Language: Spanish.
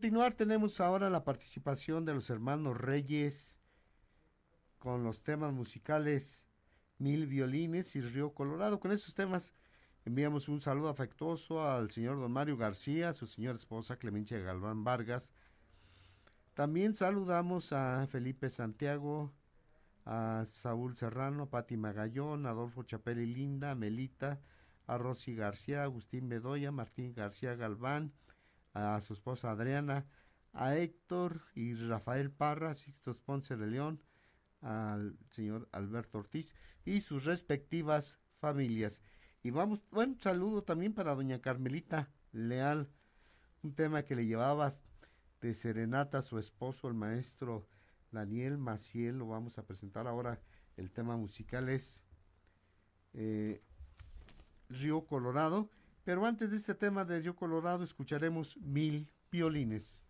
Continuar, tenemos ahora la participación de los hermanos Reyes con los temas musicales Mil Violines y Río Colorado. Con esos temas enviamos un saludo afectuoso al señor don Mario García, a su señora esposa Clemencia Galván Vargas. También saludamos a Felipe Santiago, a Saúl Serrano, Pati Magallón, Adolfo Chapel y Linda, Melita, a Rosy García, Agustín Bedoya, Martín García Galván, a su esposa Adriana, a Héctor y Rafael Parra, Sixtos Ponce de León, al señor Alberto Ortiz y sus respectivas familias. Y vamos, bueno, saludo también para doña Carmelita Leal, un tema que le llevaba de serenata a su esposo, el maestro Daniel Maciel. Lo vamos a presentar ahora. El tema musical es Río Colorado, pero antes de este tema de Río Colorado escucharemos Mil Violines.